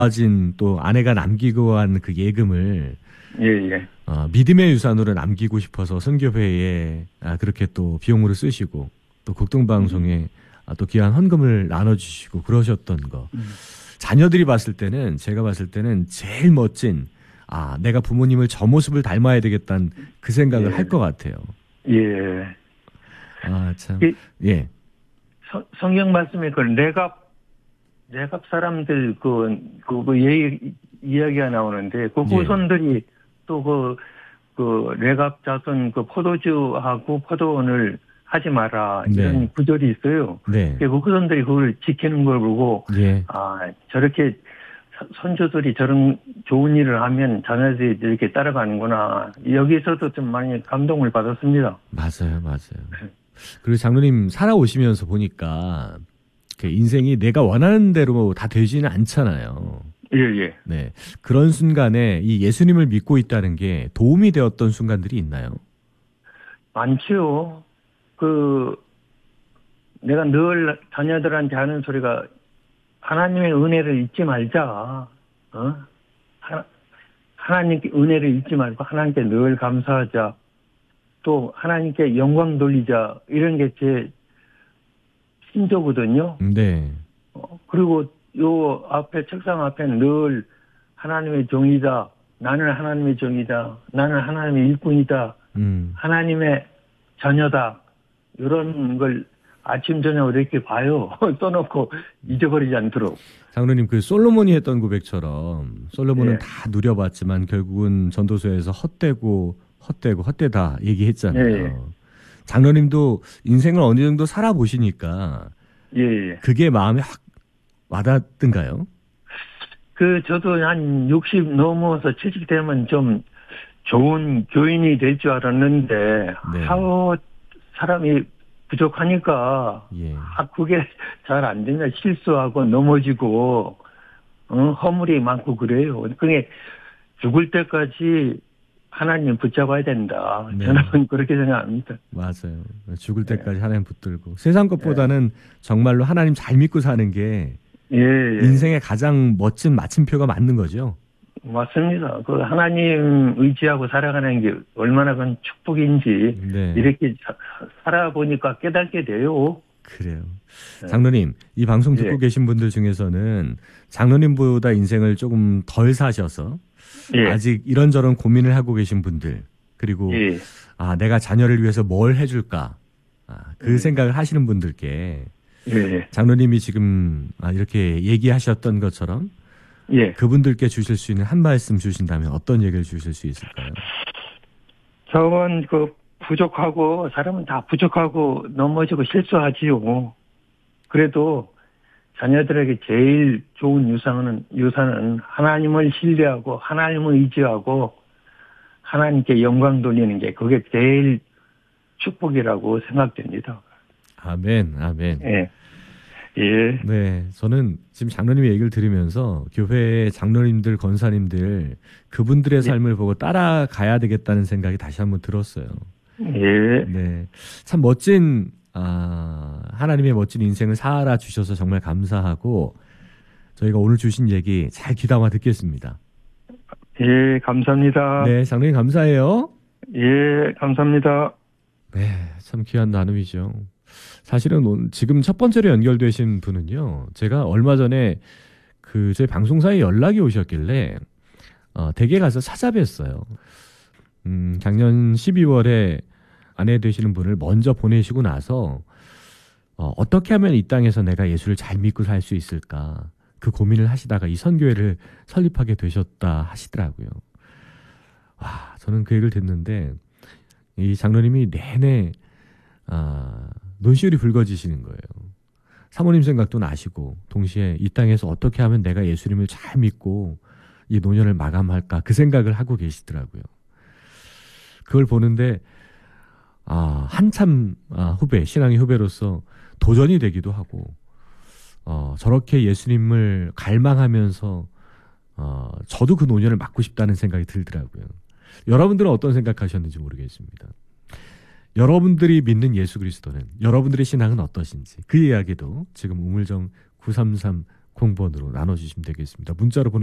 가진 또 아내가 남기고 한 그 예금을 예, 예. 믿음의 유산으로 남기고 싶어서 선교회에 그렇게 또 비용으로 쓰시고 또 국동방송에 또 귀한 헌금을 나눠주시고 그러셨던 거. 자녀들이 봤을 때는 제가 봤을 때는 제일 멋진 내가 부모님을 저 모습을 닮아야 되겠다는 그 생각을 예. 할 것 같아요. 예. 참. 예. 성경 말씀에 내갑 사람들 이야기가 나오는데 그 후손들이 또 레갑 자손 포도주하고 포도원을 하지 마라 이런 구절이 있어요. 네. 그 후손들이 그걸 지키는 걸 보고 저렇게 선조들이 저런 좋은 일을 하면 자녀들이 이렇게 따라가는구나. 여기서도 좀 많이 감동을 받았습니다. 맞아요. 그리고 장로님 살아오시면서 보니까 그 인생이 내가 원하는 대로 다 되지는 않잖아요. 예. 네. 그런 순간에 이 예수님을 믿고 있다는 게 도움이 되었던 순간들이 있나요? 많지요. 내가 늘 자녀들한테 하는 소리가 하나님의 은혜를 잊지 말자. 하나님께 은혜를 잊지 말고 하나님께 늘 감사하자. 또 하나님께 영광 돌리자. 이런 게 제 신조거든요. 네. 그리고 요 앞에 책상 앞에 늘 하나님의 종이다. 나는 하나님의 종이다. 나는 하나님의 일꾼이다. 하나님의 자녀다. 이런 걸 아침 저녁 이렇게 봐요. 써놓고 잊어버리지 않도록. 장로님 그 솔로몬이 했던 고백처럼 솔로몬은 다 누려봤지만 결국은 전도서에서 헛되다 얘기했잖아요. 장로님도 인생을 어느 정도 살아보시니까 그게 마음에 확 와닿던가요? 저도 한 60 넘어서 70 되면 좀 좋은 교인이 될 줄 알았는데 사람이 부족하니까 그게 잘 안 되면 실수하고 넘어지고 허물이 많고 그래요. 그게 죽을 때까지 하나님 붙잡아야 된다. 저는 그렇게 생각합니다. 맞아요. 죽을 때까지 하나님 붙들고 세상 것보다는 정말로 하나님 잘 믿고 사는 게 인생의 가장 멋진 마침표가 맞는 거죠. 맞습니다. 하나님 의지하고 살아가는 게 얼마나 큰 축복인지 이렇게 살아보니까 깨닫게 돼요. 그래요. 장로님, 이 방송 듣고 계신 분들 중에서는 장로님보다 인생을 조금 덜 사셔서 아직 이런저런 고민을 하고 계신 분들, 그리고 내가 자녀를 위해서 뭘 해줄까 그 생각을 하시는 분들께 장로님이 지금 이렇게 얘기하셨던 것처럼 그분들께 주실 수 있는 한 말씀 주신다면 어떤 얘기를 주실 수 있을까요? 저건 부족하고 사람은 다 부족하고 넘어지고 실수하지요. 그래도 자녀들에게 제일 좋은 유산은 하나님을 신뢰하고 하나님을 의지하고 하나님께 영광 돌리는 게 그게 제일 축복이라고 생각됩니다. 아멘. 예. 네, 저는 지금 장로님의 얘기를 들으면서 교회의 장로님들, 권사님들 그분들의 삶을 보고 따라가야 되겠다는 생각이 다시 한번 들었어요. 네, 참 멋진 하나님의 멋진 인생을 살아 주셔서 정말 감사하고 저희가 오늘 주신 얘기 잘 귀담아 듣겠습니다. 예, 감사합니다. 네, 장로님 감사해요. 예, 감사합니다. 네, 참 귀한 나눔이죠. 사실은 지금 첫 번째로 연결되신 분은요, 제가 얼마 전에 저희 방송사에 연락이 오셨길래 댁에 가서 찾아뵀어요. 작년 12월에 아내 되시는 분을 먼저 보내시고 나서 어떻게 하면 이 땅에서 내가 예수를 잘 믿고 살 수 있을까 그 고민을 하시다가 이 선교회를 설립하게 되셨다 하시더라고요. 와, 저는 그 얘기를 듣는데 이 장로님이 내내 논시울이 붉어지시는 거예요. 사모님 생각도 나시고 동시에 이 땅에서 어떻게 하면 내가 예수님을 잘 믿고 이 노년을 마감할까 그 생각을 하고 계시더라고요. 그걸 보는데 한참 후배, 신앙의 후배로서 도전이 되기도 하고 저렇게 예수님을 갈망하면서 저도 그 노년을 맡고 싶다는 생각이 들더라고요. 여러분들은 어떤 생각하셨는지 모르겠습니다. 여러분들이 믿는 예수 그리스도는 여러분들의 신앙은 어떠신지 그 이야기도 지금 우물정 933 공번으로 나눠주시면 되겠습니다. 문자로 보내